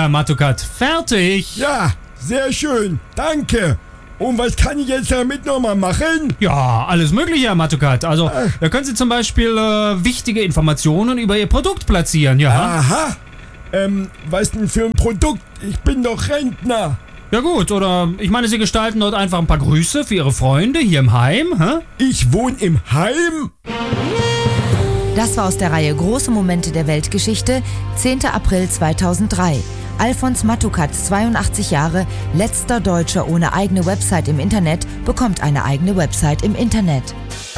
Herr Matukat. Fertig. Ja, sehr schön. Danke. Und was kann ich jetzt damit nochmal machen? Ja, alles mögliche, Herr Matukat. Also, da können Sie zum Beispiel wichtige Informationen über Ihr Produkt platzieren, ja? Aha. Was denn für ein Produkt? Ich bin doch Rentner. Ja gut, oder ich meine, Sie gestalten dort einfach ein paar Grüße für Ihre Freunde hier im Heim, hä? Ich wohne im Heim? Das war aus der Reihe Große Momente der Weltgeschichte, 10. April 2003. Alfons Matukat, 82 Jahre, letzter Deutscher ohne eigene Website im Internet, bekommt eine eigene Website im Internet.